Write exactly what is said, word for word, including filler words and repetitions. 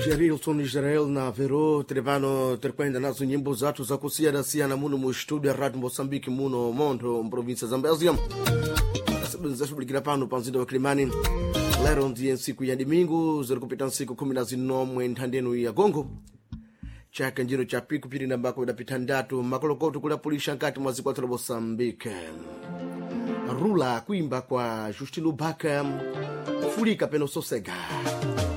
Gerilson Israel na Vero Trevano trekwenda nazo nyimbo zatu za kusiana siana muno mu studio ya Radio Moçambique muno Mondo província Zambézia. Sabunza publikira pano panzindo wa Kilimani. Lero ndiye siku ya domingo zero kupita siku kumi na zinomwe nthandeno ya Gongo. Chaka njiro cha piku pili na mbako dapita ndatu makolokoto kula pulisha nkati mwazi kwa Moçambique. Rula kuimba kwa Justino Baka Fulika peno sosega.